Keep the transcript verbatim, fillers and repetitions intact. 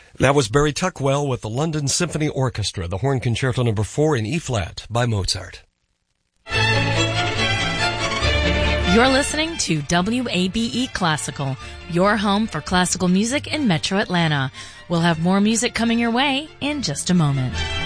That was Barry Tuckwell with the London Symphony Orchestra, the Horn Concerto Number four in E-flat by Mozart. You're listening to W A B E Classical, your home for classical music in Metro Atlanta. We'll have more music coming your way in just a moment.